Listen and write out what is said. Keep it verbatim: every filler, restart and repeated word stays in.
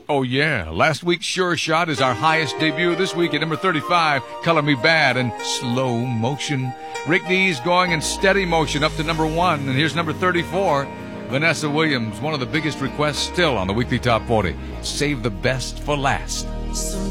Oh, yeah. Last week's Sure Shot is our highest debut this week at number thirty-five, Color Me Bad and Slow Motion. Rick Dees going in steady motion up to number one. And here's number thirty-four, Vanessa Williams, one of the biggest requests still on the weekly Top forty. Save the Best for Last.